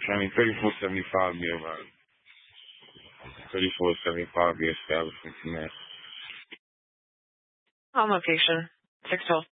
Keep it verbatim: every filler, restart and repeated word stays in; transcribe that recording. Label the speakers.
Speaker 1: I mean, thirty-four seventy-five be about thirty-four seventy-five be establishment from there.
Speaker 2: On location, six twelve.